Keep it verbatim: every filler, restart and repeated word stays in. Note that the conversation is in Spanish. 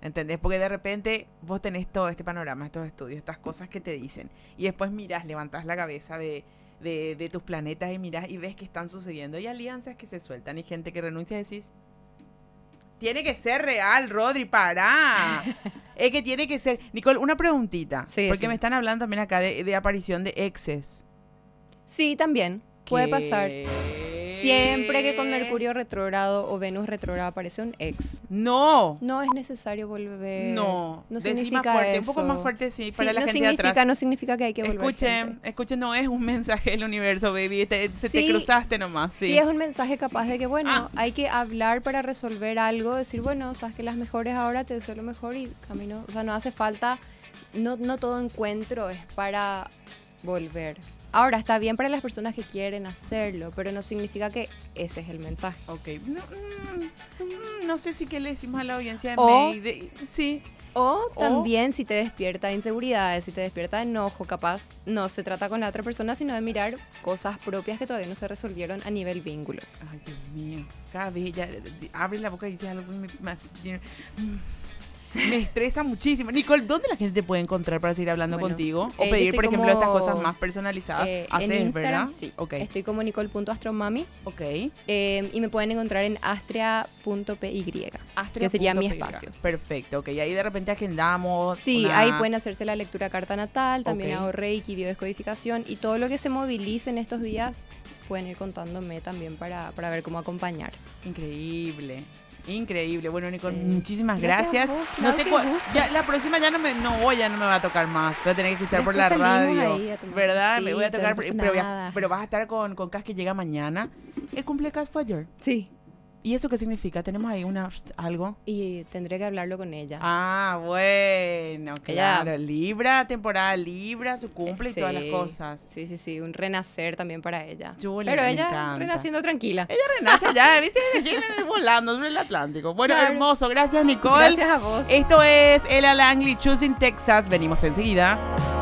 ¿Entendés? Porque de repente vos tenés todo este panorama, estos estudios, estas cosas que te dicen. Y después mirás, levantás la cabeza de, de, de tus planetas y mirás y ves que están sucediendo. Y alianzas que se sueltan y gente que renuncia y decís... Tiene que ser real, Rodri, pará. Es que tiene que ser... Nicole, una preguntita. Sí, porque sí. me están hablando también acá de, de aparición de exes. Sí, también. Puede ¿Qué? pasar. Siempre que con Mercurio retrógrado o Venus retrógrado aparece un ex, No. no es necesario volver. No. No Decí significa más fuerte, eso. un poco más fuerte, sí, Sí, para la no gente de significa, atrás. no significa que hay que volver. Escuchen, gente. escuchen, no es un mensaje del universo, baby. Te, se Sí, te cruzaste nomás, sí. Sí, es un mensaje capaz de que, bueno, Ah. hay que hablar para resolver algo, decir, bueno, sabes que las mejores ahora te deseo lo mejor y camino. O sea, no hace falta, no, no todo encuentro es para volver. Ahora, está bien para las personas que quieren hacerlo, pero no significa que ese es el mensaje. Ok. No, mm, mm, no sé si qué le decimos a la audiencia de O- May. de- sí. O O- también si te despierta inseguridades, si te despierta enojo, capaz no se trata con la otra persona, sino de mirar cosas propias que todavía no se resolvieron a nivel vínculos. Ay, Dios mío. Cada vez ya de- de- abre la boca y dice algo que me, más- mm, me estresa muchísimo. Nicole, ¿dónde la gente te puede encontrar para seguir hablando Bueno, contigo? O eh, yo pedir, estoy por ejemplo, como, estas cosas más personalizadas. Eh, en Haces, Instagram, ¿verdad? sí. Ok. Estoy como nicole punto astromami Ok. eh, y me pueden encontrar en astria punto py, que sería mi espacio. Perfecto, ok. Y ahí de repente agendamos. Sí, una- ahí pueden hacerse la lectura carta natal, también Ok. hago reiki, biodescodificación y todo lo que se movilice en estos días pueden ir contándome también para, para ver cómo acompañar. Increíble. Increíble. Bueno, Nicole, Sí. muchísimas Gracias gracias. a vos, No Clau, sé qué cuál. gusto. Ya, la próxima ya no me no voy, ya no me va a tocar más. Voy a tener que escuchar por la Después salimos radio. ahí a tomar ¿Verdad? Me voy a cafecito, tocar, no pasa pero, voy a- nada. pero vas a estar con, con Cas que llega mañana. El cumple de Cas fue ayer. Sí, ¿Y eso qué significa? ¿Tenemos ahí una algo? y tendré que hablarlo con ella. Ah, bueno, Ella- claro. Libra, temporada Libra, su cumple y Sí. todas las cosas. Sí, sí, sí, un renacer también para ella. Chule, Pero me ella encanta. renaciendo tranquila. Ella renace allá, ¿viste? Volando sobre el Atlántico. Bueno, Claro. hermoso. Gracias, Nicole. Gracias a vos. Esto es Ella Langley, Choosing Texas. Venimos enseguida.